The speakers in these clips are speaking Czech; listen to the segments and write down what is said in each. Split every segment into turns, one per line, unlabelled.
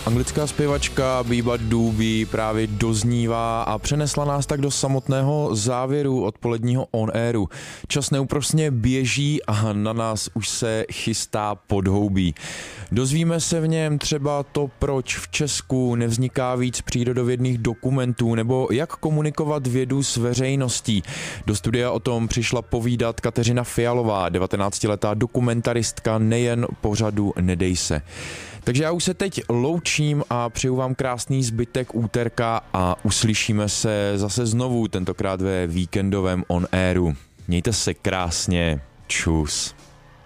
Anglická zpěvačka Biba Doobie právě doznívá a přenesla nás tak do samotného závěru odpoledního On Airu. Čas neúprosně běží a na nás už se chystá podhoubí. Dozvíme se v něm třeba to, proč v Česku nevzniká víc přírodovědných dokumentů nebo jak komunikovat vědu s veřejností. Do studia o tom přišla povídat Kateřina Fialová, 19letá dokumentaristka nejen pořadu Nedej se. Takže já už se teď loučím a přeju vám krásný zbytek úterka a uslyšíme se zase znovu, tentokrát ve víkendovém On Airu. Mějte se krásně, čus.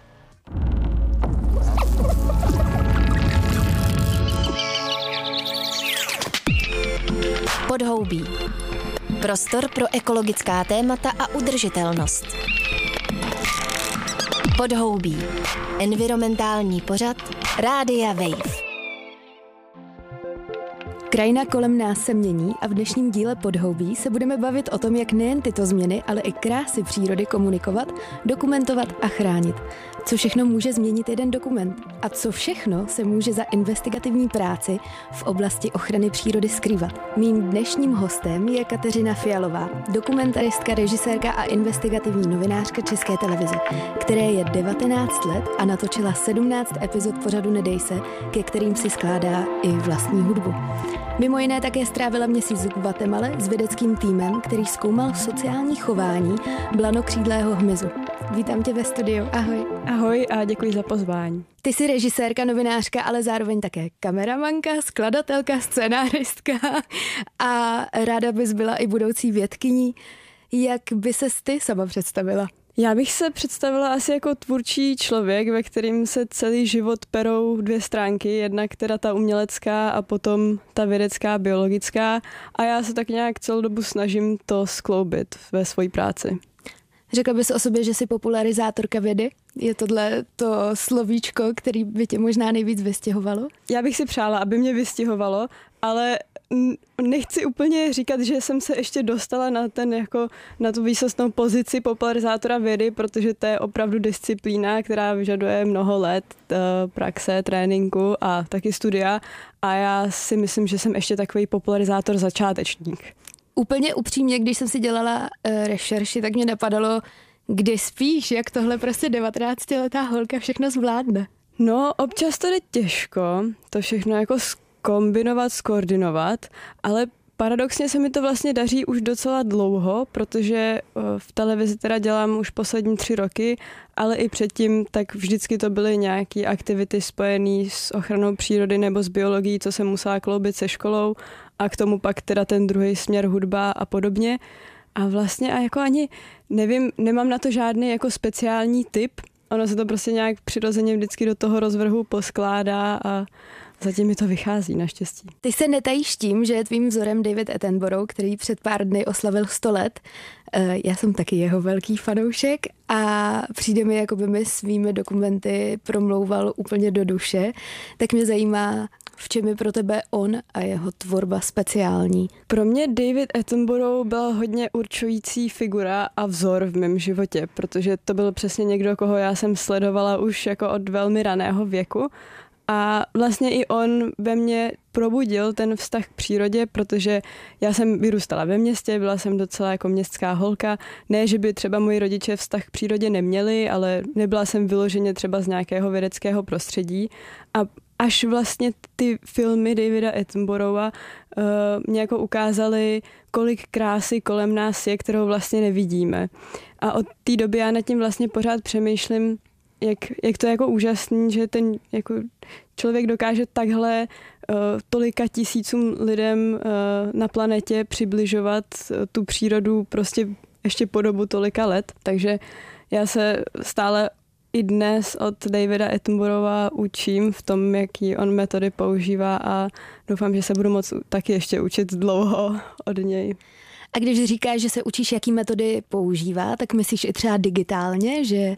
Podhoubí. Prostor pro ekologická témata a udržitelnost. Podhoubí. Environmentální pořad Rádia Wave.
Krajina kolem nás se mění a v dnešním díle Podhoubí se budeme bavit o tom, jak nejen tyto změny, ale i krásy přírody komunikovat, dokumentovat a chránit. Co všechno může změnit jeden dokument a co všechno se může za investigativní práci v oblasti ochrany přírody skrývat. Mým dnešním hostem je Kateřina Fialová, dokumentaristka, režisérka a investigativní novinářka České televize, které je 19 let a natočila 17 epizod pořadu Nedej se, ke kterým si skládá i vlastní hudbu. Mimo jiné také strávila měsíc v Guatemale s vědeckým týmem, který zkoumal sociální chování blanokřídlého hmyzu. Vítám tě ve studiu, ahoj.
Ahoj a děkuji za pozvání.
Ty jsi režisérka, novinářka, ale zároveň také kameramanka, skladatelka, scénáristka a ráda bys byla i budoucí vědkyní. Jak by ses ty sama představila?
Já bych se představila asi jako tvůrčí člověk, ve kterým se celý život perou dvě stránky, jednak teda ta umělecká a potom ta vědecká, biologická a já se tak nějak celou dobu snažím to skloubit ve své práci.
Řekla bys o sobě, že jsi popularizátorka vědy? Je tohle to slovíčko, který by tě možná nejvíc vystihovalo?
Já bych si přála, aby mě vystihovalo, ale nechci úplně říkat, že jsem se ještě dostala na tu výsostnou pozici popularizátora vědy, protože to je opravdu disciplína, která vyžaduje mnoho let praxe, tréninku a taky studia a já si myslím, že jsem ještě takový popularizátor začátečník.
Úplně upřímně, když jsem si dělala rešerši, tak mě napadalo, kdy spíš, jak tohle prostě 19letá holka všechno zvládne.
No, občas to jde těžko, to všechno jako kombinovat, skoordinovat, ale paradoxně se mi to vlastně daří už docela dlouho, protože v televizi teda dělám už poslední 3 roky, ale i předtím tak vždycky to byly nějaké aktivity spojené s ochranou přírody nebo s biologií, co jsem musela kloubit se školou a k tomu pak teda ten druhý směr hudba a podobně. A vlastně a jako ani nevím, nemám na to žádný jako speciální tip, ono se to prostě nějak přirozeně vždycky do toho rozvrhu poskládá a zatím mi to vychází, naštěstí.
Ty se netajíš tím, že je tvým vzorem David Attenborough, který před pár dny oslavil 100 let. Já jsem taky jeho velký fanoušek a přijde mi, jako by mi svými dokumenty promlouval úplně do duše. Tak mě zajímá, v čem je pro tebe on a jeho tvorba speciální?
Pro mě David Attenborough byla hodně určující figura a vzor v mém životě, protože to byl přesně někdo, koho já jsem sledovala už jako od velmi raného věku. A vlastně i on ve mně probudil ten vztah k přírodě, protože já jsem vyrůstala ve městě, byla jsem docela jako městská holka. Ne, že by třeba moji rodiče vztah k přírodě neměli, ale nebyla jsem vyloženě třeba z nějakého vědeckého prostředí. A až vlastně ty filmy Davida Attenborougha mě jako ukázaly, kolik krásy kolem nás je, kterou vlastně nevidíme. A od té doby já nad tím vlastně pořád přemýšlím, jak to je jako úžasný, že ten jako člověk dokáže takhle tolika tisícům lidem na planetě přibližovat tu přírodu prostě ještě po dobu tolika let. Takže já se stále i dnes od Davida Attenborougha učím v tom, jaký on metody používá a doufám, že se budu moct taky ještě učit dlouho od něj.
A když říkáš, že se učíš, jaký metody používá, tak myslíš i třeba digitálně, že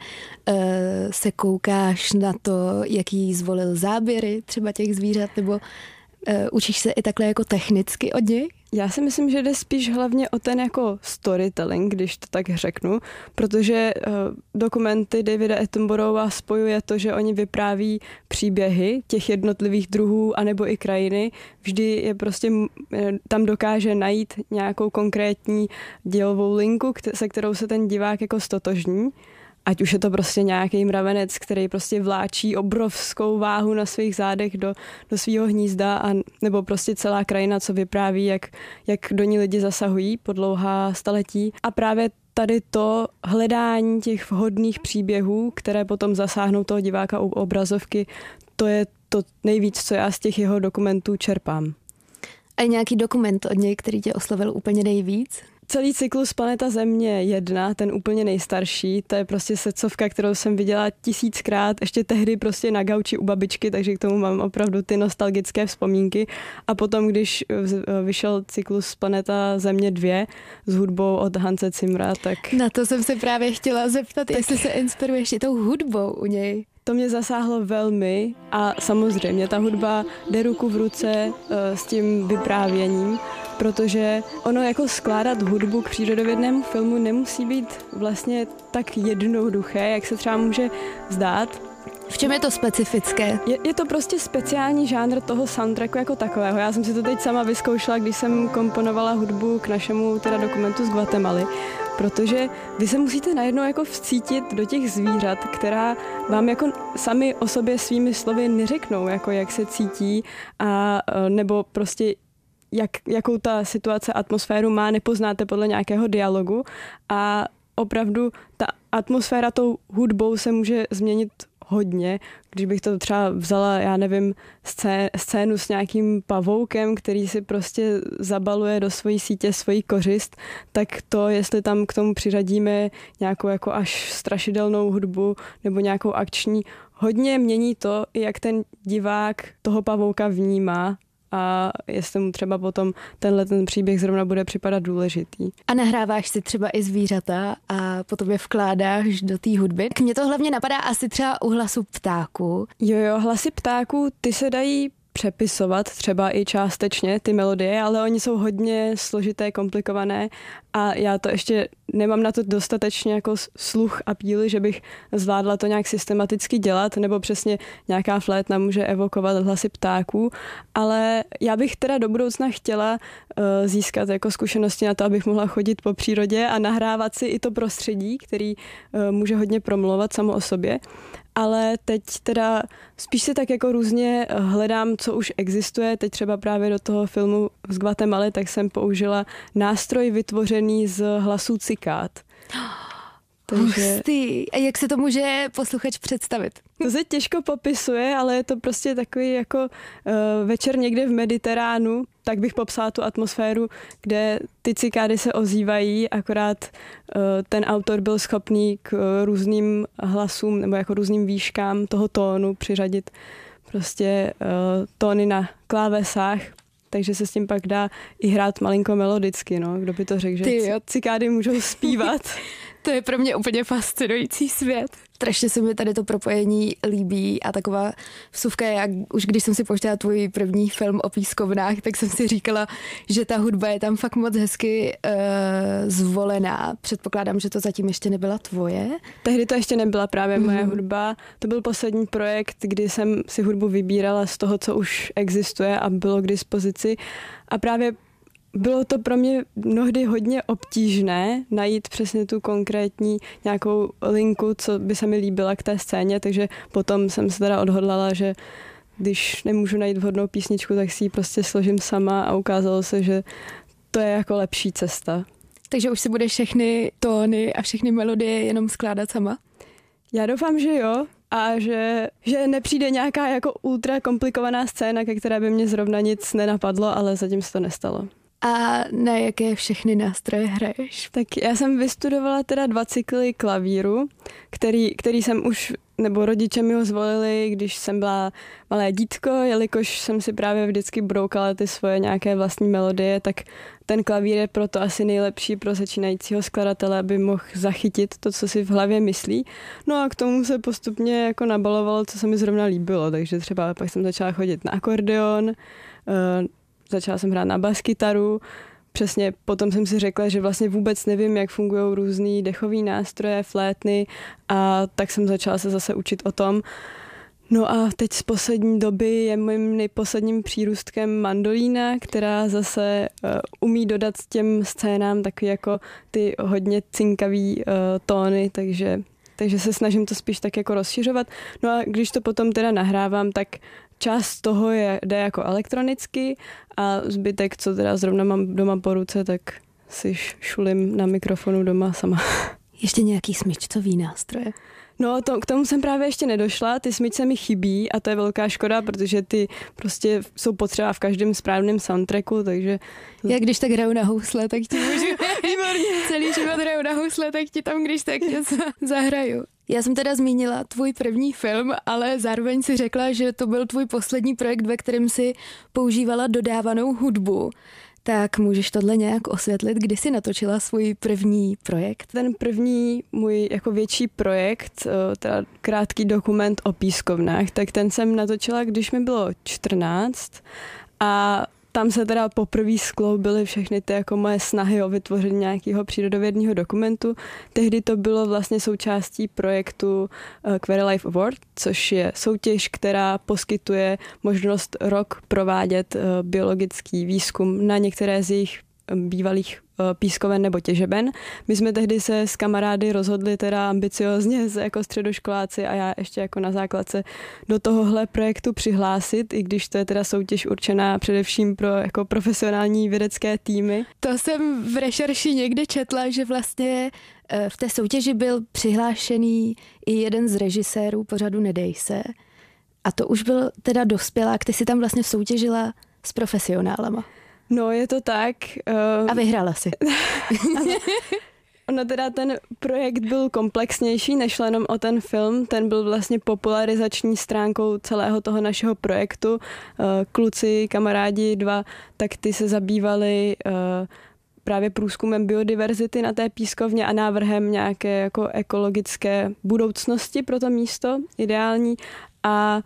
se koukáš na to, jaký zvolil záběry třeba těch zvířat, nebo učíš se i takhle jako technicky od něj?
Já si myslím, že jde spíš hlavně o ten jako storytelling, když to tak řeknu, protože dokumenty Davida Attenborougha spojuje to, že oni vypráví příběhy těch jednotlivých druhů anebo i krajiny. Vždy je prostě tam dokáže najít nějakou konkrétní dělovou linku, se kterou se ten divák jako stotožní. Ať už je to prostě nějaký mravenec, který prostě vláčí obrovskou váhu na svých zádech do svého hnízda, nebo prostě celá krajina, co vypráví, jak do ní lidi zasahují po dlouhá staletí. A právě tady to hledání těch vhodných příběhů, které potom zasáhnou toho diváka u obrazovky, to je to nejvíc, co já z těch jeho dokumentů čerpám.
A je nějaký dokument od něj, který tě oslovil úplně nejvíc?
Celý cyklus Planeta Země 1, ten úplně nejstarší, to je prostě srdcovka, kterou jsem viděla 1000krát, ještě tehdy prostě na gauči u babičky, takže k tomu mám opravdu ty nostalgické vzpomínky. A potom, když vyšel cyklus Planeta Země 2 s hudbou od Hanse Zimmera, tak...
Na to jsem se právě chtěla zeptat, jestli se inspiruješ i tou hudbou u něj.
To mě zasáhlo velmi a samozřejmě ta hudba jde ruku v ruce s tím vyprávěním, protože ono jako skládat hudbu k přírodovědnému filmu nemusí být vlastně tak jednoduché, jak se třeba může zdát.
V čem je to specifické?
Je to prostě speciální žánr toho soundtracku jako takového. Já jsem si to teď sama vyzkoušela, když jsem komponovala hudbu k našemu teda dokumentu z Guatemaly, protože vy se musíte najednou jako vcítit do těch zvířat, která vám jako sami o sobě svými slovy neřeknou, jako jak se cítí a nebo prostě jakou ta situace, atmosféru má, nepoznáte podle nějakého dialogu a opravdu ta atmosféra tou hudbou se může změnit hodně. Když bych to třeba vzala, já nevím, scénu s nějakým pavoukem, který si prostě zabaluje do svojí sítě svoji kořist, tak to, jestli tam k tomu přiřadíme nějakou jako až strašidelnou hudbu nebo nějakou akční, hodně mění to, jak ten divák toho pavouka vnímá a jestli mu třeba potom ten příběh zrovna bude připadat důležitý.
A nahráváš si třeba i zvířata a potom je vkládáš do té hudby? K mně to hlavně napadá asi třeba u hlasu ptáků.
Jo, hlasy ptáků, ty se dají přepisovat třeba i částečně ty melodie, ale oni jsou hodně složité, komplikované a já to ještě nemám na to dostatečně jako sluch a píly, že bych zvládla to nějak systematicky dělat, nebo přesně nějaká flétna může evokovat hlasy ptáků, ale já bych teda do budoucna chtěla získat jako zkušenosti na to, abych mohla chodit po přírodě a nahrávat si i to prostředí, který může hodně promluvat samo o sobě. Ale teď teda spíš si tak jako různě hledám, co už existuje. Teď třeba právě do toho filmu z Guatemaly, tak jsem použila nástroj vytvořený z hlasů cikád.
Hustý. A jak se to může posluchač představit?
To se těžko popisuje, ale je to prostě takový jako večer někde v Mediteránu, tak bych popsala tu atmosféru, kde ty cikády se ozývají, akorát ten autor byl schopný k různým hlasům nebo jako různým výškám toho tónu přiřadit prostě tóny na klávesách, takže se s tím pak dá i hrát malinko melodicky, no. Kdo by to řekl, že cikády můžou zpívat.
To je pro mě úplně fascinující svět. Strašně se mi tady to propojení líbí a taková vsuvka, jak už když jsem si pouštěla tvůj první film o pískovnách, tak jsem si říkala, že ta hudba je tam fakt moc hezky zvolená. Předpokládám, že to zatím ještě nebyla tvoje.
Tehdy to ještě nebyla právě moje hudba. To byl poslední projekt, kdy jsem si hudbu vybírala z toho, co už existuje a bylo k dispozici. A právě bylo to pro mě mnohdy hodně obtížné najít přesně tu konkrétní nějakou linku, co by se mi líbila k té scéně, takže potom jsem se teda odhodlala, že když nemůžu najít vhodnou písničku, tak si ji prostě složím sama a ukázalo se, že to je jako lepší cesta.
Takže už si budeš všechny tóny a všechny melodie jenom skládat sama?
Já doufám, že jo. A že nepřijde nějaká jako ultra komplikovaná scéna, ke které by mě zrovna nic nenapadlo, ale zatím se to nestalo.
A na jaké všechny nástroje hraješ?
Tak já jsem vystudovala teda 2 cykly klavíru, který jsem už, nebo rodiče mi ho zvolili, když jsem byla malé dítko, jelikož jsem si právě vždycky broukala ty svoje nějaké vlastní melodie, tak ten klavír je proto asi nejlepší pro začínajícího skladatele, aby mohl zachytit to, co si v hlavě myslí. No a k tomu se postupně jako nabalovalo, co se mi zrovna líbilo, takže třeba pak jsem začala chodit na akordeon, začala jsem hrát na baskytaru přesně potom jsem si řekla, že vlastně vůbec nevím, jak fungují různý dechový nástroje, flétny, a tak jsem začala se zase učit o tom. No a teď z poslední doby je mým nejposledním přírůstkem mandolína, která zase umí dodat těm scénám taky jako ty hodně cinkavý tóny, takže se snažím to spíš tak jako rozšiřovat. No a když to potom teda nahrávám, tak část toho jde jako elektronicky a zbytek, co teda zrovna mám doma po ruce, tak si šulím na mikrofonu doma sama.
Ještě nějaký smyčcový nástroje?
No, k tomu jsem právě ještě nedošla, ty smyčce mi chybí a to je velká škoda, protože ty prostě jsou potřeba v každém správném soundtracku, takže...
Já když tak hraju na housle, tak ti můžu... Celý život hraju na housle, tak ti tam když tak něco zahraju. Já jsem teda zmínila tvůj první film, ale zároveň si řekla, že to byl tvůj poslední projekt, ve kterém si používala dodávanou hudbu. Tak můžeš tohle nějak osvětlit, kdy jsi natočila svůj první projekt?
Ten první můj jako větší projekt, teda krátký dokument o pískovnách, tak ten jsem natočila, když mi bylo 14 a tam se teda poprvé skloubily všechny ty jako moje snahy o vytvoření nějakého přírodovědného dokumentu. Tehdy to bylo vlastně součástí projektu Query Life Award, což je soutěž, která poskytuje možnost rok provádět biologický výzkum na některé z jejich bývalých pískoven nebo těžeben. My jsme tehdy se s kamarády rozhodli teda ambiciozně jako středoškoláci a já ještě jako na základce do tohohle projektu přihlásit, i když to je teda soutěž určená především pro jako profesionální vědecké týmy.
To jsem v rešerši někde četla, že vlastně v té soutěži byl přihlášený i jeden z režisérů pořadu Nedej se. A to už byl teda dospělák, ty si tam vlastně soutěžila s profesionálama.
No, je to tak.
A vyhrála si.
Ono teda ten projekt byl komplexnější, nešlo jenom o ten film, ten byl vlastně popularizační stránkou celého toho našeho projektu. Kluci, kamarádi dva, tak ty se zabývali právě průzkumem biodiverzity na té pískovně a návrhem nějaké jako ekologické budoucnosti pro to místo, ideální. A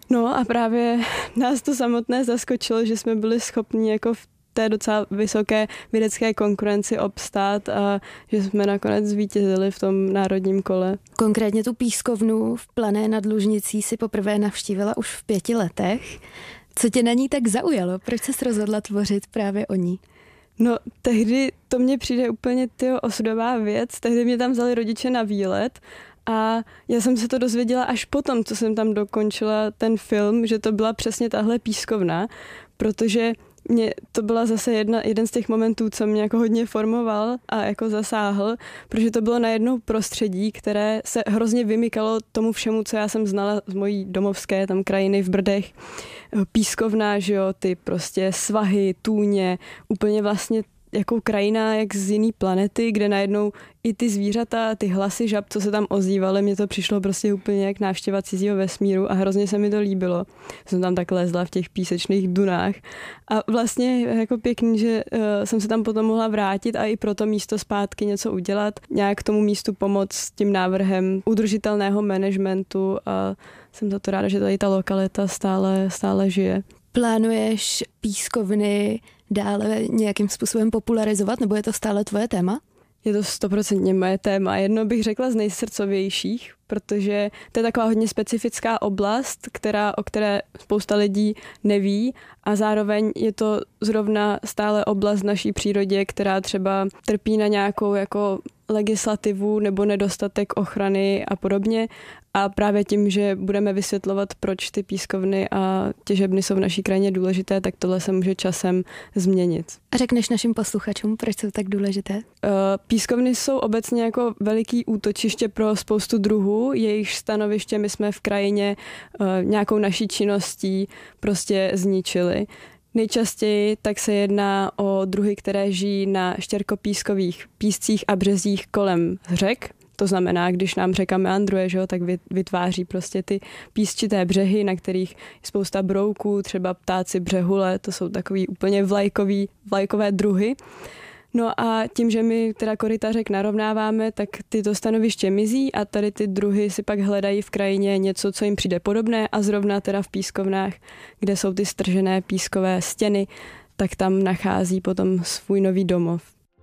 právě nás to samotné zaskočilo, že jsme byli schopni jako v té docela vysoké vědecké konkurenci obstát a že jsme nakonec zvítězili v tom národním kole.
Konkrétně tu pískovnu v Plané nad Lužnicí si poprvé navštívila už v 5 letech. Co tě na ní tak zaujalo? Proč jsi rozhodla tvořit právě o ní?
No, tehdy to mně přijde úplně osudová věc. Tehdy mě tam vzali rodiče na výlet a já jsem se to dozvěděla až potom, co jsem tam dokončila ten film, že to byla přesně tahle pískovna, protože mě to byla zase jeden z těch momentů, co mě jako hodně formoval a jako zasáhl, protože to bylo najednou prostředí, které se hrozně vymykalo tomu všemu, co já jsem znala z mojí domovské tam krajiny v Brdech. Pískovna, že jo, ty prostě svahy, tůně, úplně vlastně jako krajina jak z jiný planety, kde najednou i ty zvířata, ty hlasy žab, co se tam ozývaly, mně to přišlo prostě úplně jak návštěva cizího vesmíru a hrozně se mi to líbilo. Jsem tam tak lezla v těch písečných dunách a vlastně jako pěkný, že jsem se tam potom mohla vrátit a i pro to místo zpátky něco udělat, nějak tomu místu pomoct s tím návrhem udržitelného managementu a jsem za to ráda, že tady ta lokalita stále žije.
Plánuješ pískovny dále nějakým způsobem popularizovat, nebo je to stále tvoje téma?
Je to 100% moje téma. Jedno bych řekla z nejsrdcovějších, protože to je taková hodně specifická oblast, o které spousta lidí neví a zároveň je to zrovna stále oblast v naší přírodě, která třeba trpí na nějakou jako legislativu nebo nedostatek ochrany a podobně. A právě tím, že budeme vysvětlovat, proč ty pískovny a těžebny jsou v naší krajině důležité, tak tohle se může časem změnit.
A řekneš našim posluchačům, proč jsou tak důležité?
Pískovny jsou obecně jako veliký útočiště pro spoustu druhů. Jejich stanoviště my jsme v krajině nějakou naší činností prostě zničili. Nejčastěji tak se jedná o druhy, které žijí na štěrkopískových píscích a březích kolem řek. To znamená, když nám řeka meandruje, že jo, tak vytváří prostě ty písčité břehy, na kterých je spousta brouků, třeba ptáci břehule, to jsou takový úplně vlajkové druhy. No a tím, že my teda koryta řek narovnáváme, tak tyto stanoviště mizí a tady ty druhy si pak hledají v krajině něco, co jim přijde podobné a zrovna teda v pískovnách, kde jsou ty stržené pískové stěny, tak tam nachází potom svůj nový domov.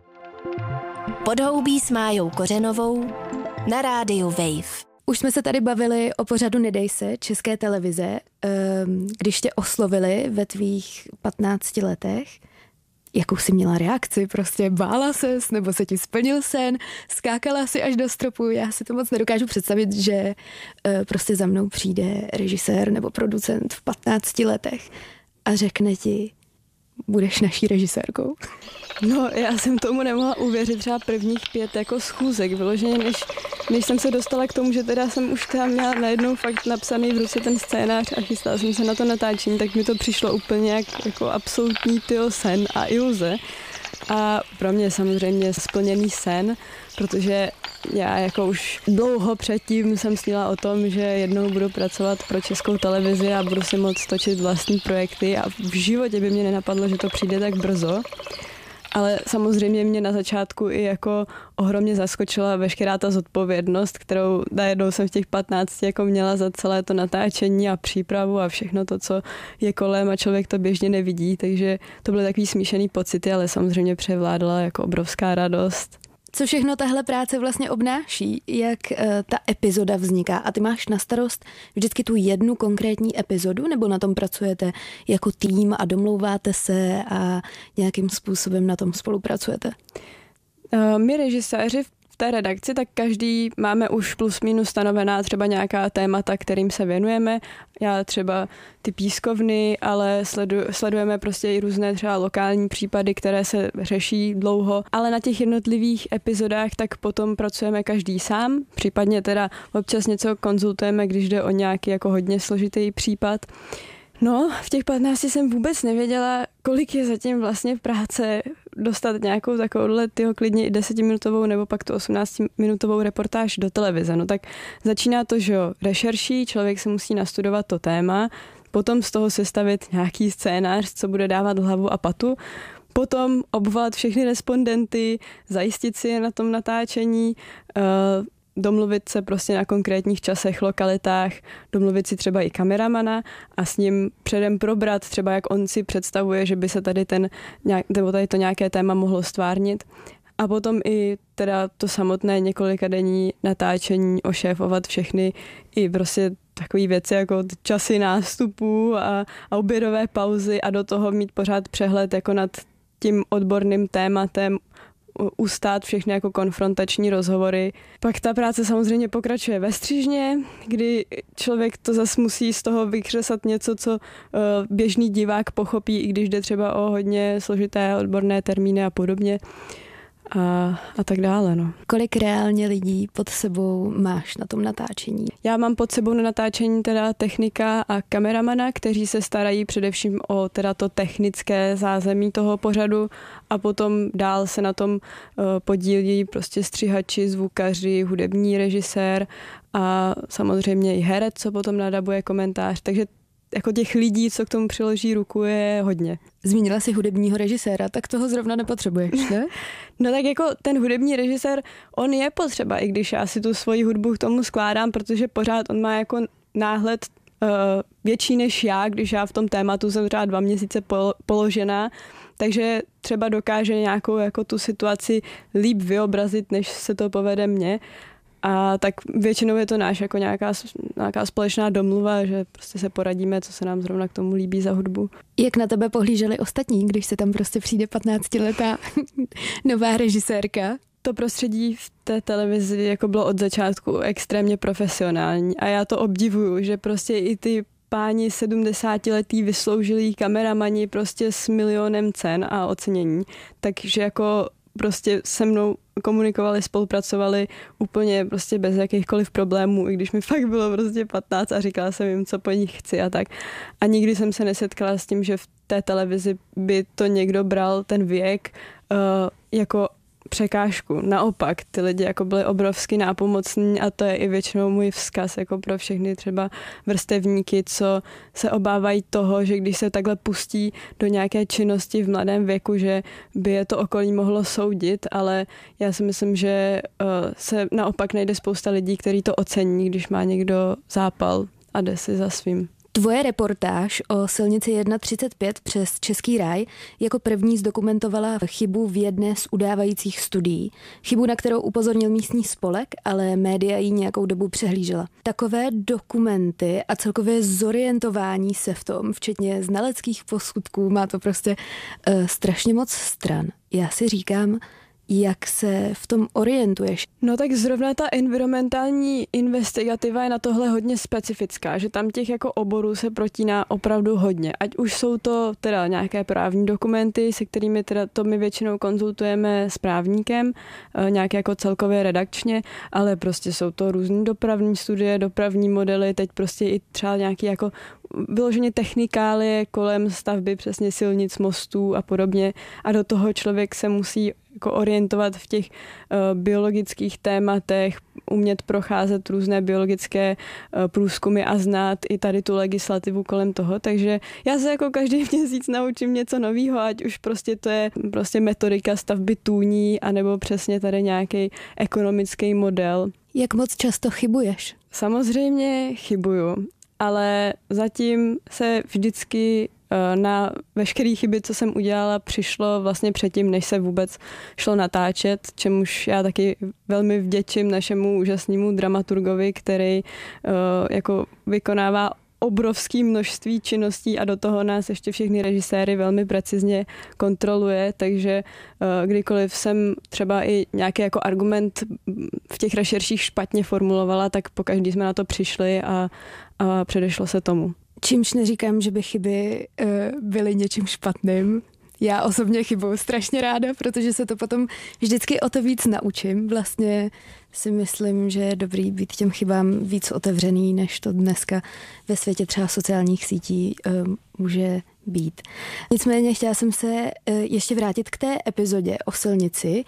Podhoubí s Májou Kořenovou na rádiu Wave.
Už jsme se tady bavili o pořadu Nedej se České televize. Když tě oslovili ve tvých 15 letech, jakou jsi měla reakci? Prostě bála ses, nebo se ti splnil sen? Skákala si až do stropu? Já si to moc nedokážu představit, že prostě za mnou přijde režisér nebo producent v 15 letech a řekne ti, budeš naší režisérkou.
No, já jsem tomu nemohla uvěřit třeba prvních 5 jako schůzek, vyloženě, než jsem se dostala k tomu, že teda jsem už tam měla najednou fakt napsaný v ruce ten scénář a chystala jsem se na to natáčení, tak mi to přišlo úplně jako absolutní sen a iluze. A pro mě samozřejmě splněný sen, protože já jako už dlouho předtím jsem snila o tom, že jednou budu pracovat pro Českou televizi a budu si moct točit vlastní projekty a v životě by mě nenapadlo, že to přijde tak brzo. Ale samozřejmě mě na začátku i jako ohromně zaskočila veškerá ta zodpovědnost, kterou najednou jsem v těch 15 jako měla za celé to natáčení a přípravu a všechno to, co je kolem a člověk to běžně nevidí, takže to byly takový smíšený pocity, ale samozřejmě převládala jako obrovská radost.
Co všechno tahle práce vlastně obnáší? Jak ta epizoda vzniká? A ty máš na starost vždycky tu jednu konkrétní epizodu, nebo na tom pracujete jako tým a domlouváte se a nějakým způsobem na tom spolupracujete?
My režiséři v té redakci, tak každý máme už plus minus stanovená třeba nějaká témata, kterým se věnujeme. Já třeba ty pískovny, ale sledujeme prostě i různé třeba lokální případy, které se řeší dlouho, ale na těch jednotlivých epizodách tak potom pracujeme každý sám, případně teda občas něco konzultujeme, když jde o nějaký jako hodně složitý případ. No, v těch 15 jsem vůbec nevěděla, kolik je zatím vlastně práce dostat nějakou takovouhle klidně i 10minutovou nebo pak tu 18minutovou reportáž do televize. No tak začíná to, že jo, rešerší, člověk se musí nastudovat to téma, potom z toho sestavit nějaký scénář, co bude dávat hlavu a patu, potom obvolat všechny respondenty, zajistit si je na tom natáčení, domluvit se prostě na konkrétních časech, lokalitách, domluvit si třeba i kameramana a s ním předem probrat třeba, jak on si představuje, že by se tady tady to nějaké téma mohlo stvárnit. A potom i teda to samotné několikadenní natáčení, ošéfovat všechny i prostě takové věci jako časy nástupů a obědové pauzy a do toho mít pořád přehled jako nad tím odborným tématem, ustát všechny jako konfrontační rozhovory. Pak ta práce samozřejmě pokračuje ve střižně, kdy člověk to zas musí z toho vykřesat něco, co běžný divák pochopí, i když jde třeba o hodně složité odborné termíny a podobně. A tak dále. No.
Kolik reálně lidí pod sebou máš na tom natáčení?
Já mám pod sebou na natáčení teda technika a kameramana, kteří se starají především o teda to technické zázemí toho pořadu a potom dál se na tom podílí prostě střihači, zvukaři, hudební režisér a samozřejmě i herec, co potom nadabuje komentář. Takže jako těch lidí, co k tomu přiloží ruku, je hodně.
Zmínila jsi hudebního režiséra, tak toho zrovna nepotřebuješ, ne?
No tak jako ten hudební režisér, on je potřeba, i když já si tu svoji hudbu k tomu skládám, protože pořád on má jako náhled větší než já, když já v tom tématu jsem třeba 2 měsíce položená, takže třeba dokáže nějakou jako tu situaci líp vyobrazit, než se to povede mně. A tak většinou je to jako nějaká společná domluva, že prostě se poradíme, co se nám zrovna k tomu líbí za hudbu.
Jak na tebe pohlíželi ostatní, když se tam prostě přijde 15letá nová režisérka?
To prostředí v té televizi jako bylo od začátku extrémně profesionální a já to obdivuju, že prostě i ty páni 70letí vysloužilí kameramani prostě s milionem cen a ocenění, takže jako prostě se mnou komunikovali, spolupracovali úplně prostě bez jakýchkoliv problémů, i když mi fakt bylo prostě 15 a říkala jsem jim, co po nich chci a tak. A nikdy jsem se nesetkala s tím, že v té televizi by to někdo bral ten věk jako překážku. Naopak, ty lidi jako byli obrovsky nápomocní a to je i většinou můj vzkaz jako pro všechny třeba vrstevníky, co se obávají toho, že když se takhle pustí do nějaké činnosti v mladém věku, že by je to okolí mohlo soudit, ale já si myslím, že se naopak najde spousta lidí, kteří to ocení, když má někdo zápal a jde si za svým.
Tvoje reportáž o silnici 135 přes Český ráj jako první zdokumentovala chybu v jedné z udávajících studií. Chybu, na kterou upozornil místní spolek, ale média ji nějakou dobu přehlížela. Takové dokumenty a celkově zorientování se v tom, včetně znaleckých posudků, má to prostě strašně moc stran. Já si říkám, jak se v tom orientuješ?
No tak zrovna ta environmentální investigativa je na tohle hodně specifická, že tam těch jako oborů se protíná opravdu hodně. Ať už jsou to teda nějaké právní dokumenty, se kterými teda to my většinou konzultujeme s právníkem, nějaké jako celkově redakčně, ale prostě jsou to různý dopravní studie, dopravní modely, teď prostě i třeba nějaký jako vyloženě technikálie kolem stavby přesně silnic, mostů a podobně. A do toho člověk se musí jako orientovat v těch biologických tématech, umět procházet různé biologické průzkumy a znát i tady tu legislativu kolem toho. Takže já se jako každý měsíc naučím něco nového, ať už prostě to je prostě metodika stavby tůní, anebo přesně tady nějaký ekonomický model.
Jak moc často chybuješ?
Samozřejmě chybuju, ale zatím se vždycky na veškeré chyby, co jsem udělala, přišlo vlastně předtím, než se vůbec šlo natáčet, čemuž já taky velmi vděčím našemu úžasnému dramaturgovi, který jako vykonává obrovské množství činností a do toho nás ještě všechny režiséry velmi precizně kontroluje, takže kdykoliv jsem třeba i nějaký jako argument v těch rešerších špatně formulovala, tak pokaždý jsme na to přišli a předešlo se tomu.
Čímž neříkám, že by chyby byly něčím špatným. Já osobně chybuju strašně ráda, protože se to potom vždycky o to víc naučím. Vlastně si myslím, že je dobrý být těm chybám víc otevřený, než to dneska ve světě třeba sociálních sítí může být. Nicméně chtěla jsem se ještě vrátit k té epizodě o silnici.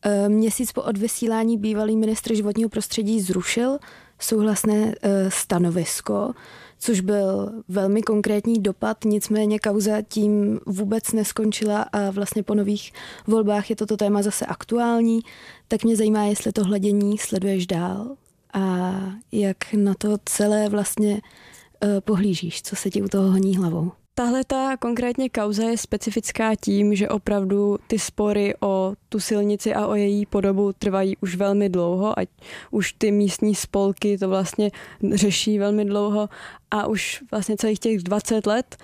Měsíc po odvysílání bývalý ministr životního prostředí zrušil souhlasné stanovisko, což byl velmi konkrétní dopad, nicméně kauza tím vůbec neskončila a vlastně po nových volbách je toto téma zase aktuální, tak mě zajímá, jestli to hladění sleduješ dál a jak na to celé vlastně pohlížíš, co se ti u toho honí hlavou.
Tahle ta konkrétně kauza je specifická tím, že opravdu ty spory o tu silnici a o její podobu trvají už velmi dlouho, ať už ty místní spolky to vlastně řeší velmi dlouho a už vlastně celých těch 20 let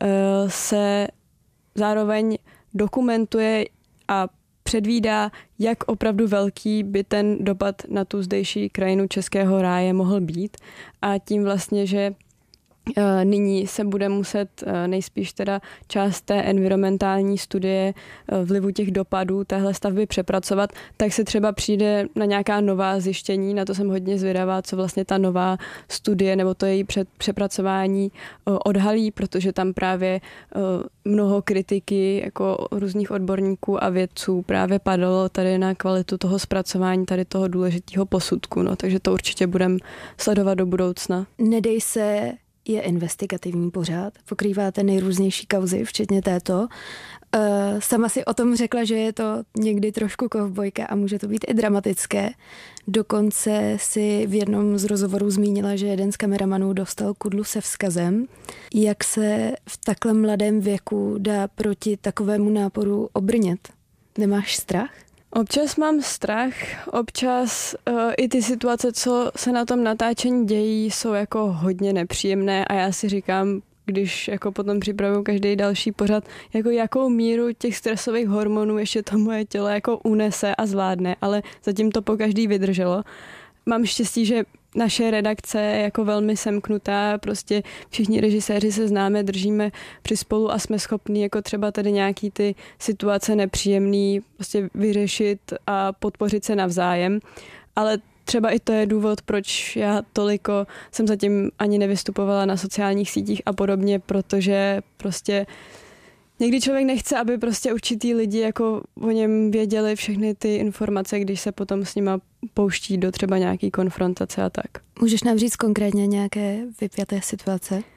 se zároveň dokumentuje a předvídá, jak opravdu velký by ten dopad na tu zdejší krajinu Českého ráje mohl být a tím vlastně, že nyní se bude muset nejspíš teda část té environmentální studie vlivu těch dopadů téhle stavby přepracovat, tak se třeba přijde na nějaká nová zjištění, na to jsem hodně zvědavá, co vlastně ta nová studie nebo to její přepracování odhalí, protože tam právě mnoho kritiky jako různých odborníků a vědců právě padalo tady na kvalitu toho zpracování, tady toho důležitého posudku, no, takže to určitě budeme sledovat do budoucna.
Nedej se je investigativní pořád, pokrýváte nejrůznější kauzy, včetně této. Sama si o tom řekla, že je to někdy trošku kovbojka a může to být i dramatické. Dokonce si v jednom z rozhovorů zmínila, že jeden z kameramanů dostal kudlu se vzkazem. Jak se v takhle mladém věku dá proti takovému náporu obrnit? Nemáš strach?
Občas mám strach, občas i ty situace, co se na tom natáčení dějí, jsou jako hodně nepříjemné a já si říkám, když jako potom připravuju každý další pořad, jako jakou míru těch stresových hormonů ještě to moje tělo jako unese a zvládne, ale zatím to po každý vydrželo. Mám štěstí, že naše redakce je jako velmi semknutá, prostě všichni režiséři se známe, držíme při spolu a jsme schopní jako třeba tady nějaký ty situace nepříjemný prostě vyřešit a podpořit se navzájem, ale třeba i to je důvod, proč já toliko jsem zatím ani nevystupovala na sociálních sítích a podobně, protože prostě někdy člověk nechce, aby prostě určitý lidi jako o něm věděli všechny ty informace, když se potom s nima pouští do třeba nějaký konfrontace a tak.
Můžeš nám říct konkrétně nějaké vypjaté situace?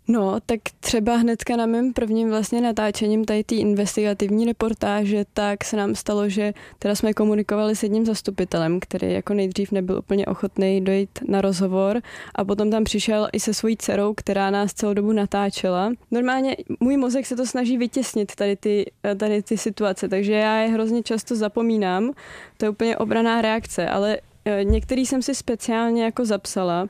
No, tak třeba hnedka na mém prvním vlastně natáčením tady té investigativní reportáže, tak se nám stalo, že teda jsme komunikovali s jedním zastupitelem, který jako nejdřív nebyl úplně ochotný dojít na rozhovor a potom tam přišel i se svojí dcerou, která nás celou dobu natáčela. Normálně můj mozek se to snaží vytěsnit tady ty situace, takže já je hrozně často zapomínám. To je úplně obranná reakce, ale některý jsem si speciálně jako zapsala.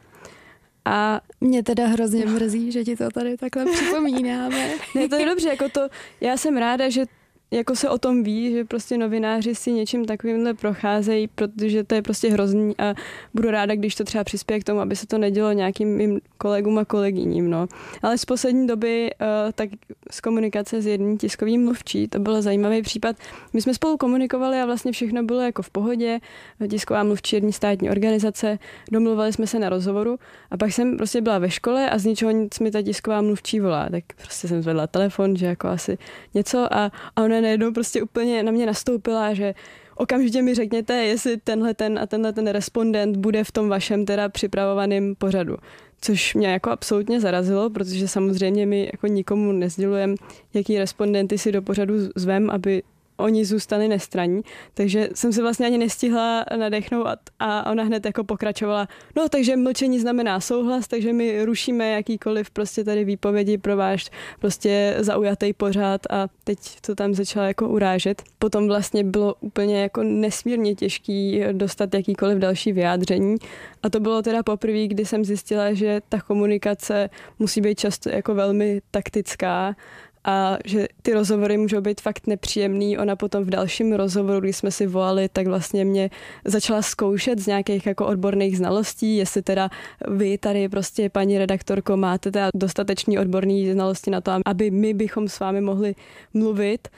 A
mě teda hrozně mrzí, že ti to tady takhle připomínáme.
Ne, to je dobře, jako to, já jsem ráda, že jako se o tom ví, že prostě novináři si něčím takovýmhle procházejí, protože to je prostě hrozný a budu ráda, když to třeba přispěje k tomu, aby se to nedělo nějakým mým kolegům a kolegyním, no. Ale z poslední doby tak z komunikace s jedním tiskovým mluvčí, to byl zajímavý případ. My jsme spolu komunikovali a vlastně všechno bylo jako v pohodě. Tisková mluvčí jedné státní organizace, domluvili jsme se na rozhovoru a pak jsem prostě byla ve škole a z ničeho nic mi ta tisková mluvčí volá, tak prostě jsem zvedla telefon, že jako asi něco a ona najednou prostě úplně na mě nastoupila, že okamžitě mi řekněte, jestli tenhle ten respondent bude v tom vašem teda připravovaném pořadu. Což mě jako absolutně zarazilo, protože samozřejmě my jako nikomu nesdělujeme, jaký respondenty si do pořadu zvem, aby oni zůstali nestranní, takže jsem se vlastně ani nestihla nadechnout a ona hned jako pokračovala, no takže mlčení znamená souhlas, takže my rušíme jakýkoliv prostě tady výpovědi pro váš prostě zaujatý pořad a teď to tam začala jako urážet. Potom vlastně bylo úplně jako nesmírně těžký dostat jakýkoliv další vyjádření a to bylo teda poprvé, kdy jsem zjistila, že ta komunikace musí být často jako velmi taktická a že ty rozhovory můžou být fakt nepříjemný. Ona potom v dalším rozhovoru, když jsme si volali, tak vlastně mě začala zkoušet z nějakých jako odborných znalostí, jestli teda vy tady prostě, paní redaktorko, máte teda dostatečný odborný znalosti na to, aby my bychom s vámi mohli mluvit.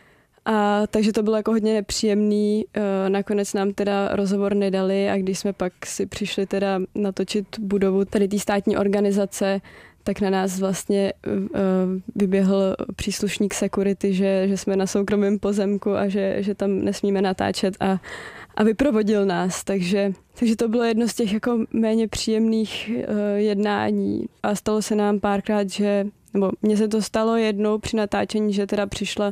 A takže to bylo jako hodně nepříjemný. Nakonec nám teda rozhovor nedali a když jsme pak si přišli teda natočit budovu tady té státní organizace, tak na nás vlastně vyběhl příslušník security, že jsme na soukromém pozemku a že tam nesmíme natáčet a vyprovodil nás. Takže to bylo jedno z těch jako méně příjemných jednání a stalo se nám párkrát, nebo mně se to stalo jednou při natáčení, že teda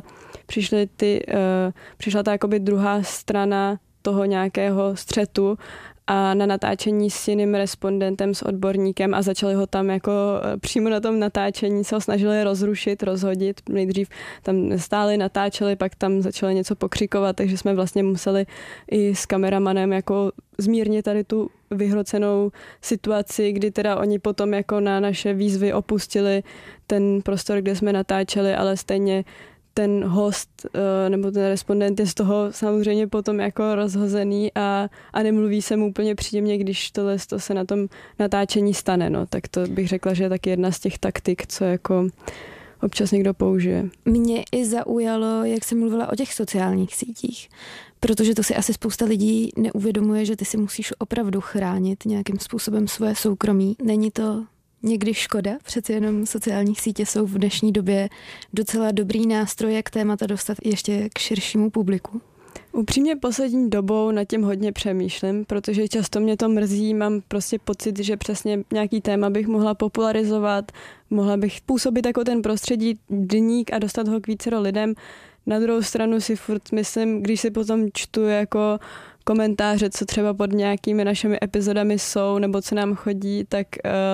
přišla ta jakoby druhá strana toho nějakého střetu a na natáčení s jiným respondentem, s odborníkem a začali ho tam jako přímo na tom natáčení se ho snažili rozrušit, rozhodit. Nejdřív tam stáli, natáčeli, pak tam začali něco pokřikovat, takže jsme vlastně museli i s kameramanem jako zmírnit tady tu vyhrocenou situaci, kdy teda oni potom jako na naše výzvy opustili ten prostor, kde jsme natáčeli, ale stejně ten host nebo ten respondent je z toho samozřejmě potom jako rozhozený a nemluví se mu úplně příjemně, když to se na tom natáčení stane. No. Tak to bych řekla, že je taky jedna z těch taktik, co jako občas někdo použije.
Mě i zaujalo, jak jsem mluvila o těch sociálních sítích, protože to si asi spousta lidí neuvědomuje, že ty si musíš opravdu chránit nějakým způsobem svoje soukromí. Není to někdy škoda, přeci jenom sociální sítě jsou v dnešní době docela dobrý nástroj, jak témata dostat ještě k širšímu publiku.
Upřímně poslední dobou nad tím hodně přemýšlím, protože často mě to mrzí, mám prostě pocit, že přesně nějaký téma bych mohla popularizovat, mohla bych působit jako ten prostředí deník a dostat ho k vícero lidem. Na druhou stranu si furt myslím, když si potom čtu jako komentáře, co třeba pod nějakými našimi epizodami jsou, nebo co nám chodí, tak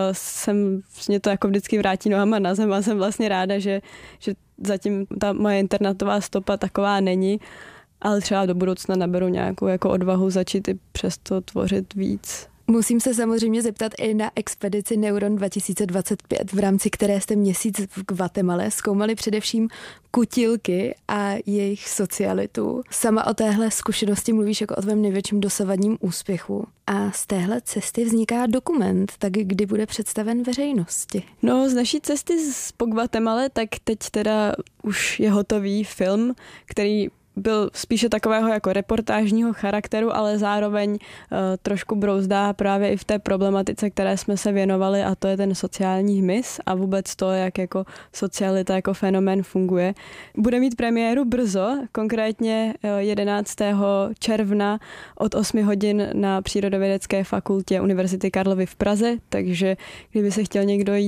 mě to jako vždycky vrátí nohama na zem a jsem vlastně ráda, že zatím ta moje internetová stopa taková není, ale třeba do budoucna naberu nějakou jako odvahu začít i přesto tvořit víc.
Musím se samozřejmě zeptat i na expedici Neuron 2025, v rámci které jste měsíc v Guatemale zkoumali především kutilky a jejich socialitu. Sama o téhle zkušenosti mluvíš jako o tvém největším dosavadním úspěchu. A z téhle cesty vzniká dokument, tak kdy bude představen veřejnosti?
No, z naší cesty po Guatemale, tak teď teda už je hotový film, který byl spíše takového jako reportážního charakteru, ale zároveň trošku brouzdá právě i v té problematice, které jsme se věnovali, a to je ten sociální hmyz a vůbec to, jak jako socialita jako fenomén funguje. Bude mít premiéru brzo, konkrétně 11. června od 8 hodin na Přírodovědecké fakultě Univerzity Karlovy v Praze, takže kdyby se chtěl někdo jít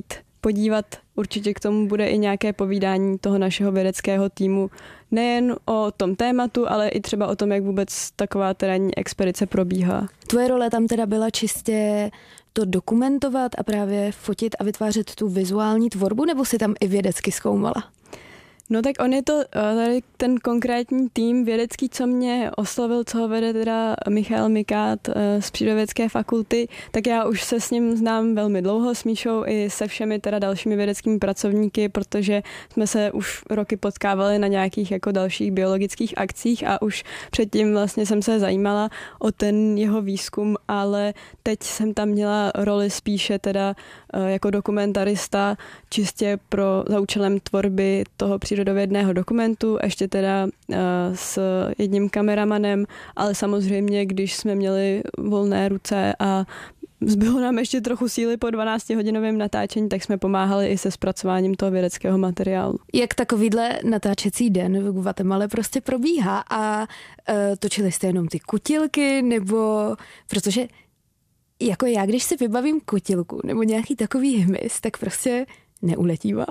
podívat. Určitě k tomu bude i nějaké povídání toho našeho vědeckého týmu, nejen o tom tématu, ale i třeba o tom, jak vůbec taková terénní expedice probíhá.
Tvoje role tam teda byla čistě to dokumentovat a právě fotit a vytvářet tu vizuální tvorbu, nebo si tam i vědecky zkoumala?
No tak on je to tady ten konkrétní tým vědecký, co mě oslovil, co ho vede teda Michal Mikát z Přírodovědecké fakulty, tak já už se s ním znám velmi dlouho, s Míšou i se všemi teda dalšími vědeckými pracovníky, protože jsme se už roky potkávali na nějakých jako dalších biologických akcích a už předtím vlastně jsem se zajímala o ten jeho výzkum, ale teď jsem tam měla roli spíše teda jako dokumentarista, čistě za účelem tvorby toho přírodovědného dokumentu, ještě teda s jedním kameramanem, ale samozřejmě, když jsme měli volné ruce a zbylo nám ještě trochu síly po 12-hodinovém natáčení, tak jsme pomáhali i se zpracováním toho vědeckého materiálu.
Jak takovýhle natáčecí den v Guatemale prostě probíhá a točili jste jenom ty kutilky, nebo protože jako já, když si vybavím kutilku nebo nějaký takový hmyz, tak prostě neuletívám.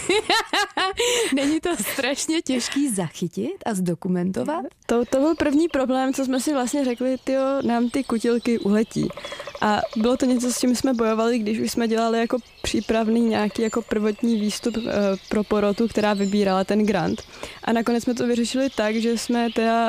Není to strašně těžký zachytit a zdokumentovat?
To byl první problém, co jsme si vlastně řekli, nám ty kutilky uletí. A bylo to něco, s čím jsme bojovali, když už jsme dělali jako přípravný nějaký jako prvotní výstup pro porotu, která vybírala ten grant. A nakonec jsme to vyřešili tak, že jsme teda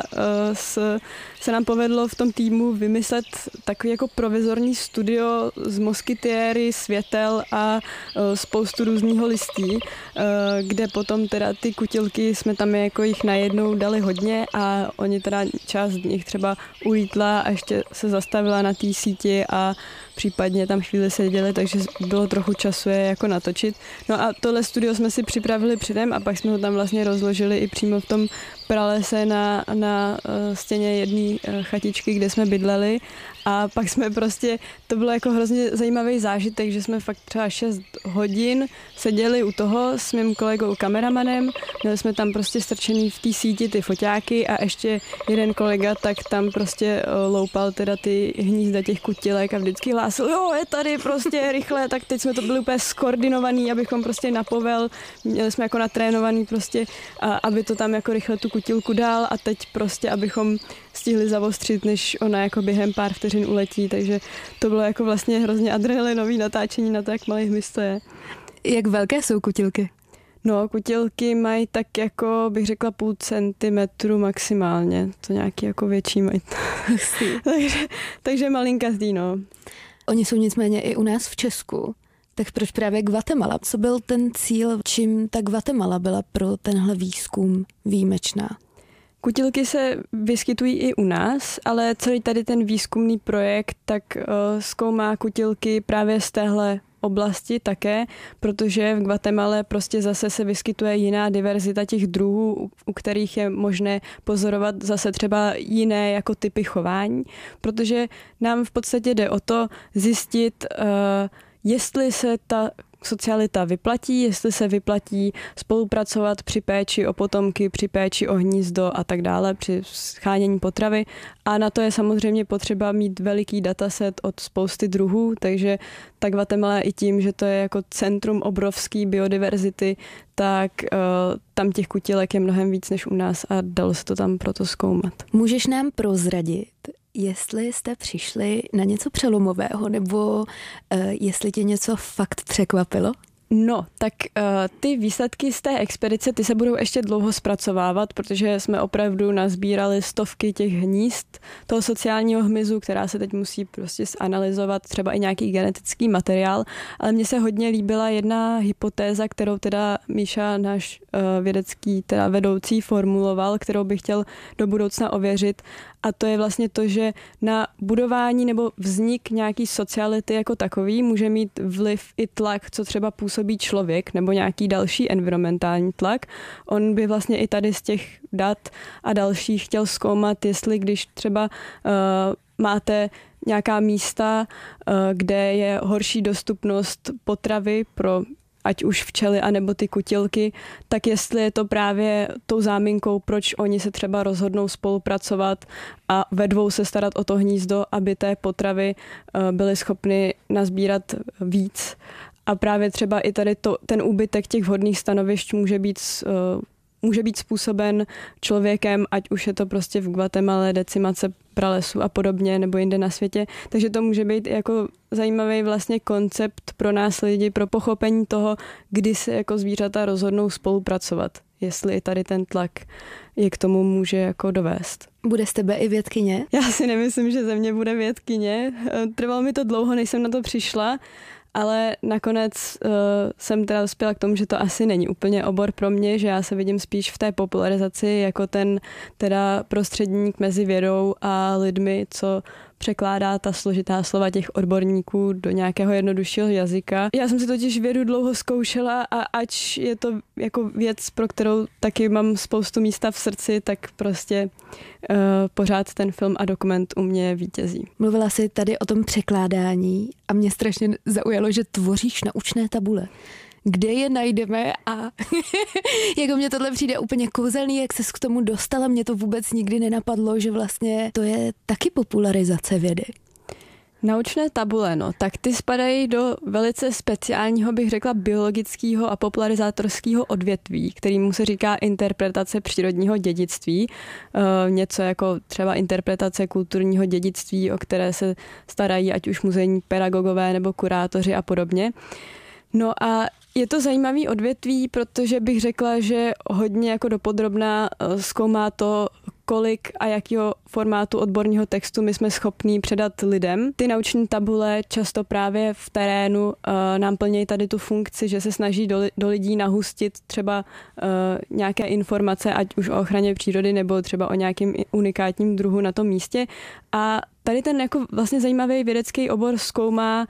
se nám povedlo v tom týmu vymyslet takový jako provizorní studio z moskytiéry, světel a spoustu různého listí, kde potom teda ty kutilky jsme tam jako jich najednou dali hodně a oni teda část z nich třeba ulítla a ještě se zastavila na té síti a případně tam chvíli seděli, takže bylo trochu času je jako natočit. No a tohle studio jsme si připravili předem a pak jsme ho tam vlastně rozložili i přímo v tom pralese na stěně jedné chatičky, kde jsme bydleli a pak jsme prostě, to bylo jako hrozně zajímavý zážitek, že jsme fakt třeba 6 hodin seděli u toho s mým kolegou kameramanem, měli jsme tam prostě strčený v té síti ty foťáky a ještě jeden kolega tak tam prostě loupal teda ty hnízda těch kutilek a vždycky hlásil, jo, je tady prostě rychle, tak teď jsme to byli úplně skoordinovaný, abychom prostě na povel, měli jsme jako natrénovaný prostě, aby to tam jako rychle tu kutilku dál a teď prostě, abychom stihli zavostřit, než ona jako během pár vteřin uletí, takže to bylo jako vlastně hrozně adrenalinový natáčení na to, jak malý hmyz to je.
Jak velké jsou kutilky?
No, kutilky mají tak jako, bych řekla, 0,5 centimetru maximálně, to nějaký jako větší mají. takže malinkatý, no.
Oni jsou nicméně i u nás v Česku. Tak proč právě Guatemala? Co byl ten cíl, čím ta Guatemala byla pro tenhle výzkum výjimečná?
Kutilky se vyskytují i u nás, ale celý tady ten výzkumný projekt tak zkoumá kutilky právě z téhle oblasti také, protože v Guatemale prostě zase se vyskytuje jiná diverzita těch druhů, u kterých je možné pozorovat zase třeba jiné jako typy chování, protože nám v podstatě jde o to zjistit, jestli se ta socialita vyplatí, jestli se vyplatí spolupracovat při péči o potomky, při péči o hnízdo a tak dále, při schánění potravy. A na to je samozřejmě potřeba mít veliký dataset od spousty druhů, takže ta Guatemala i tím, že to je jako centrum obrovský biodiverzity, tak tam těch kutilek je mnohem víc než u nás a dalo se to tam proto zkoumat.
Můžeš nám prozradit, jestli jste přišli na něco přelomového, nebo jestli tě něco fakt překvapilo?
No, tak ty výsledky z té expedice, ty se budou ještě dlouho zpracovávat, protože jsme opravdu nazbírali stovky těch hnízd toho sociálního hmyzu, která se teď musí prostě zanalyzovat, třeba i nějaký genetický materiál, ale mně se hodně líbila jedna hypotéza, kterou teda Míša, náš vědecký teda vedoucí, formuloval, kterou bych chtěl do budoucna ověřit, a to je vlastně to, že na budování nebo vznik nějaký sociality jako takový může mít vliv i tlak, co třeba působí člověk nebo nějaký další environmentální tlak. On by vlastně i tady z těch dat a dalších chtěl zkoumat, jestli když třeba máte nějaká místa, kde je horší dostupnost potravy pro ať už včely, anebo ty kutilky, tak jestli je to právě tou záminkou, proč oni se třeba rozhodnou spolupracovat a ve dvou se starat o to hnízdo, aby té potravy byly schopny nazbírat víc. A právě třeba i tady ten úbytek těch vhodných stanovišť může být způsoben člověkem, ať už je to prostě v Guatemala decimace pralesů a podobně, nebo jinde na světě. Takže to může být jako zajímavý vlastně koncept pro nás lidi, pro pochopení toho, kdy se jako zvířata rozhodnou spolupracovat. Jestli tady ten tlak je k tomu může jako dovést.
Bude z tebe i vědkyně?
Já si nemyslím, že ze mě bude vědkyně. Trvalo mi to dlouho, než jsem na to přišla, ale nakonec jsem teda dospěla k tomu, že to asi není úplně obor pro mě, že já se vidím spíš v té popularizaci jako ten teda prostředník mezi vědou a lidmi, co překládá ta složitá slova těch odborníků do nějakého jednoduššího jazyka. Já jsem si totiž vědu dlouho zkoušela a ač je to jako věc, pro kterou taky mám spoustu místa v srdci, tak prostě pořád ten film a dokument u mě vítězí.
Mluvila jsi tady o tom překládání a mě strašně zaujalo, že tvoříš naučné tabule. Kde je najdeme a jako mně tohle přijde úplně kouzelný, jak ses k tomu dostala, mě to vůbec nikdy nenapadlo, že vlastně to je taky popularizace vědy.
Naučné tabule, no, tak ty spadají do velice speciálního, bych řekla, biologického a popularizátorského odvětví, kterému se říká interpretace přírodního dědictví. Něco jako třeba interpretace kulturního dědictví, o které se starají ať už muzejní pedagogové nebo kurátoři a podobně. No a je to zajímavý odvětví, protože bych řekla, že hodně jako dopodrobná zkoumá to, kolik a jakého formátu odborného textu my jsme schopní předat lidem. Ty nauční tabule často právě v terénu nám plnějí tady tu funkci, že se snaží do lidí nahustit třeba nějaké informace, ať už o ochraně přírody nebo třeba o nějakém unikátním druhu na tom místě. A tady ten jako vlastně zajímavý vědecký obor zkoumá,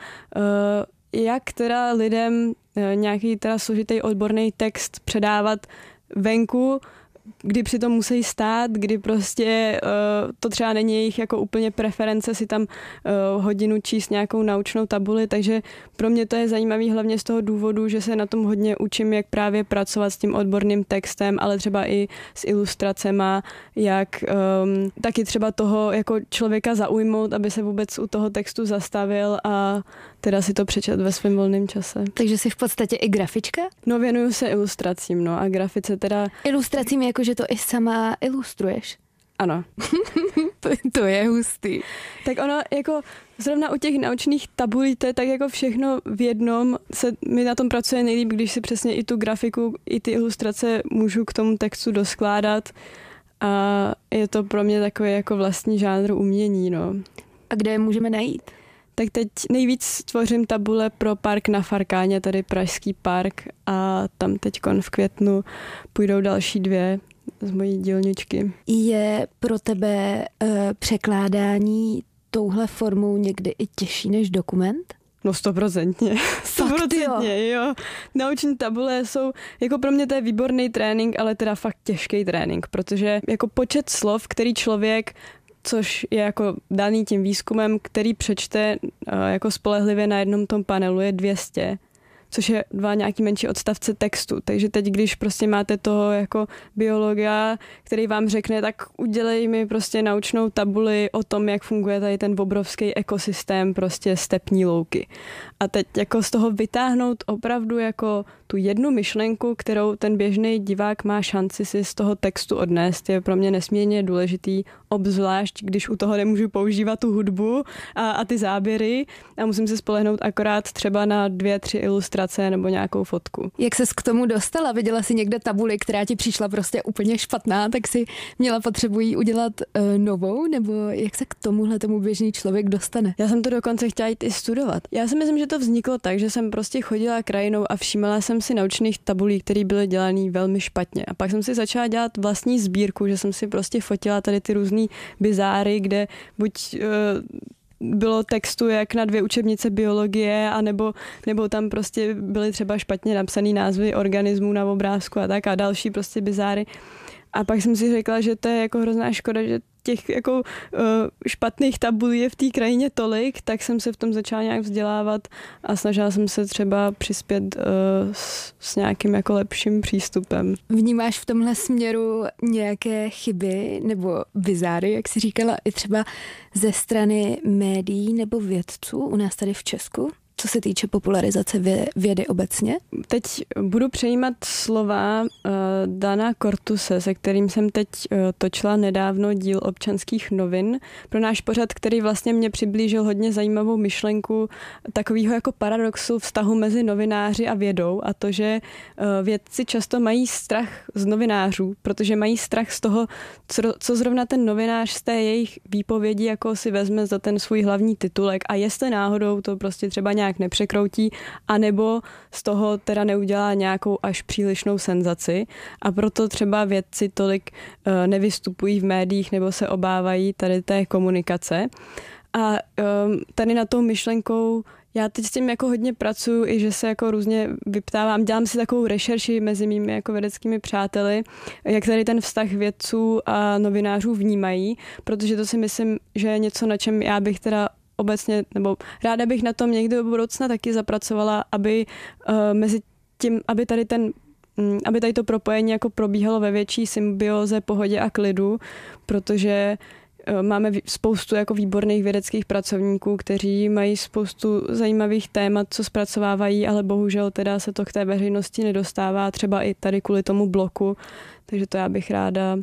jak teda lidem nějaký teda složitý odborný text předávat venku, kdy přitom musí stát, kdy prostě to třeba není jejich jako úplně preference si tam hodinu číst nějakou naučnou tabuli, takže pro mě to je zajímavý hlavně z toho důvodu, že se na tom hodně učím, jak právě pracovat s tím odborným textem, ale třeba i s ilustracema, jak taky třeba toho jako člověka zaujmout, aby se vůbec u toho textu zastavil a teda si to přečet ve svém volném čase.
Takže jsi v podstatě i grafička?
No, věnuju se ilustracím, no a grafice teda...
Ilustracím jako, že to i sama ilustruješ?
Ano.
To je hustý.
Tak ono jako zrovna u těch naučných tabulí, to je tak jako všechno v jednom. Mi na tom pracuje nejlíp, když si přesně i tu grafiku, i ty ilustrace můžu k tomu textu doskládat a je to pro mě takový jako vlastní žánr umění, no.
A kde je můžeme najít?
Tak teď nejvíc tvořím tabule pro park na Farkáně, tady Pražský park a tam teďkon v květnu půjdou další 2 z mojí dílničky.
Je pro tebe překládání touhle formou někdy i těžší než dokument?
No 100%. 100%, jo. Nauční tabule jsou, jako pro mě to je výborný trénink, ale teda fakt těžký trénink, protože jako počet slov, který člověk, což je jako daný tím výzkumem, který přečte jako spolehlivě na jednom tom panelu, je 200, což je 2 nějaký menší odstavce textu. Takže teď, když prostě máte toho jako biologa, který vám řekne, tak udělej mi prostě naučnou tabuli o tom, jak funguje tady ten obrovský ekosystém prostě stepní louky. A teď jako z toho vytáhnout opravdu jako tu jednu myšlenku, kterou ten běžný divák má šanci si z toho textu odnést, je pro mě nesmírně důležitý, obzvlášť, když u toho nemůžu používat tu hudbu a ty záběry a musím se spolehnout akorát třeba na 2-3 ilustrace nebo nějakou fotku.
Jak ses k tomu dostala? Viděla jsi někde tabuli, která ti přišla prostě úplně špatná, tak si měla potřebu jí udělat novou? Nebo jak se k tomu běžný člověk dostane?
Já jsem to dokonce chtěla jít i studovat. Já si myslím, že to vzniklo tak, že jsem prostě chodila krajinou a všímala jsem si naučných tabulí, které byly dělané velmi špatně. A pak jsem si začala dělat vlastní sbírku, že jsem si prostě fotila tady ty různý bizáry, kde buď bylo textu jak na 2 učebnice biologie, nebo tam prostě byly třeba špatně napsané názvy organismů na obrázku a tak a další prostě bizáry. A pak jsem si řekla, že to je jako hrozná škoda, že těch jako špatných tabulí je v té krajině tolik, tak jsem se v tom začala nějak vzdělávat a snažila jsem se třeba přispět s nějakým jako lepším přístupem.
Vnímáš v tomhle směru nějaké chyby nebo bizáry, jak jsi říkala, i třeba ze strany médií nebo vědců u nás tady v Česku? co se týče popularizace vědy obecně?
Teď budu přejímat slova Dana Cortuse, se kterým jsem teď točila nedávno díl Občanských novin pro náš pořad, který vlastně mě přiblížil hodně zajímavou myšlenku takového jako paradoxu vztahu mezi novináři a vědou, a to, že vědci často mají strach z novinářů, protože mají strach z toho, co zrovna ten novinář z té jejich výpovědi jako si vezme za ten svůj hlavní titulek a jestli náhodou to prostě třeba nějak nepřekroutí, anebo z toho teda neudělá nějakou až přílišnou senzaci, a proto třeba vědci tolik nevystupují v médiích nebo se obávají tady té komunikace. A tady na tou myšlenkou já teď s tím jako hodně pracuji, i že se jako různě vyptávám, dělám si takovou rešerši mezi mými jako vědeckými přáteli, jak tady ten vztah vědců a novinářů vnímají, protože to si myslím, že je něco, na čem já bych teda obecně, nebo ráda bych na tom někdy do budoucna taky zapracovala, aby mezi tím, aby tady to propojení jako probíhalo ve větší symbioze, pohodě a klidu, protože máme spoustu jako výborných vědeckých pracovníků, kteří mají spoustu zajímavých témat, co zpracovávají, ale bohužel teda se to k té veřejnosti nedostává, třeba i tady kvůli tomu bloku, takže to já bych ráda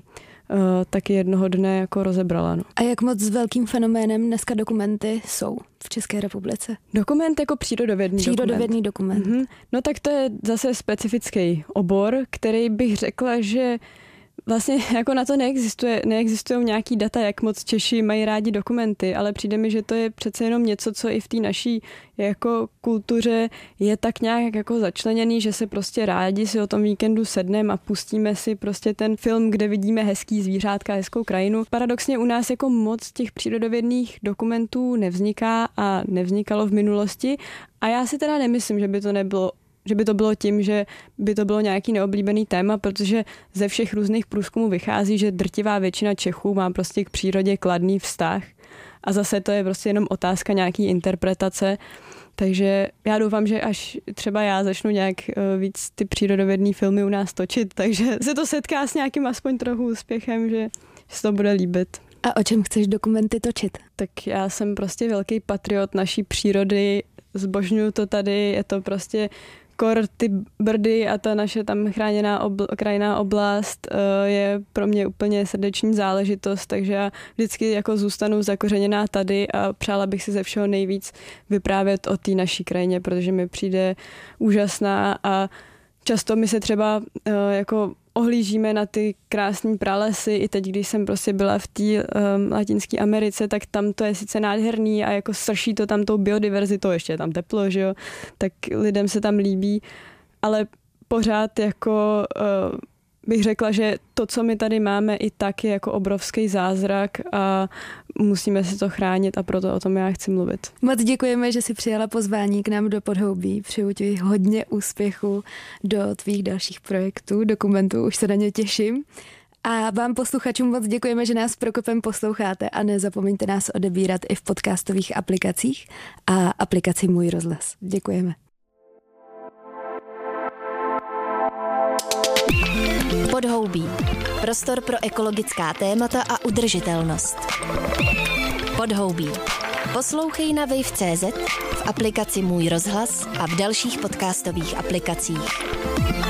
taky jednoho dne jako rozebrala. No.
A jak moc s velkým fenoménem dneska dokumenty jsou v České republice?
Dokument jako přírodovědný
dokument.
Mm-hmm. No tak to je zase specifický obor, který bych řekla, že vlastně jako na to neexistují nějaký data, jak moc Češi mají rádi dokumenty, ale přijde mi, že to je přece jenom něco, co i v té naší jako kultuře je tak nějak jako začleněný, že se prostě rádi si o tom víkendu sedneme a pustíme si prostě ten film, kde vidíme hezký zvířátka, hezkou krajinu. Paradoxně u nás jako moc těch přírodovědných dokumentů nevzniká a nevznikalo v minulosti, a já si teda nemyslím, že by to bylo tím, že by to bylo nějaký neoblíbený téma, protože ze všech různých průzkumů vychází, že drtivá většina Čechů má prostě k přírodě kladný vztah, a zase to je prostě jenom otázka nějaký interpretace. Takže já doufám, že až třeba já začnu nějak víc ty přírodovědný filmy u nás točit, takže se to setká s nějakým aspoň trochu úspěchem, že se to bude líbit.
A o čem chceš dokumenty točit?
Tak já jsem prostě velký patriot naší přírody, zbožňuju to tady, je to prostě ty Brdy a ta naše tam chráněná krajinná oblast je pro mě úplně srdeční záležitost, takže já vždycky jako zůstanu zakořeněná tady a přála bych si ze všeho nejvíc vyprávět o té naší krajině, protože mi přijde úžasná a často my se třeba jako ohlížíme na ty krásné pralesy. I teď, když jsem prostě byla v té Latinské Americe, tak tam to je sice nádherný a jako srší to tam tou biodiverzitou, ještě je tam teplo, že jo, tak lidem se tam líbí, ale pořád jako bych řekla, že to, co my tady máme, i tak je jako obrovský zázrak a musíme si to chránit, a proto o tom já chci mluvit.
Moc děkujeme, že jsi přijala pozvání k nám do Podhoubí. Přeju ti hodně úspěchu do tvých dalších projektů, dokumentů, už se na ně těším. A vám posluchačům moc děkujeme, že nás Prokopem posloucháte, a nezapomeňte nás odebírat i v podcastových aplikacích a aplikaci Můj rozhlas. Děkujeme.
Podhoubí. Prostor pro ekologická témata a udržitelnost. Podhoubí. Poslouchej na wave.cz, v aplikaci Můj rozhlas a v dalších podcastových aplikacích.